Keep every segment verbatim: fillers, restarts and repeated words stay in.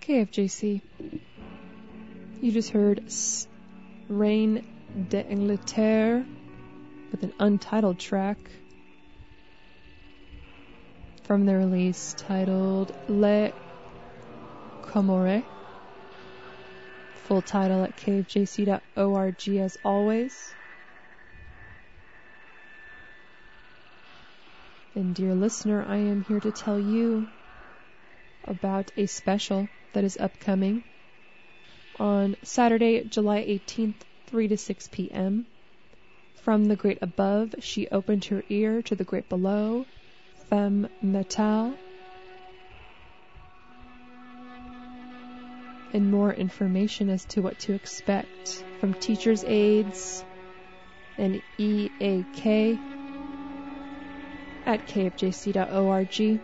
K F J C. You just heard S- Reine d'Angleterre with an untitled track from their release titled Les Comores. Full title at k f j c dot org as always. And dear listener, I am here to tell you about a special that is upcoming on Saturday, July eighteenth, three to six p.m. From the great above, she opened her ear to the great below, Femme Metal. And more information as to what to expect from teachers' aides and E A K at k f j c dot org.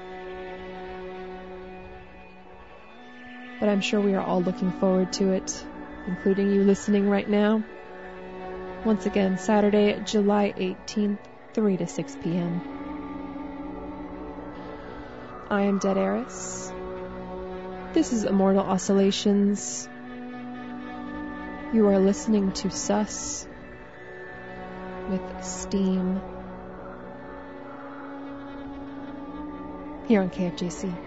But I'm sure we are all looking forward to it, including you listening right now. Once again, Saturday, July eighteenth, three to six p.m. I am Dead Eris. This is Immortal Oscillations. You are listening to Sus with Steam here on K F J C.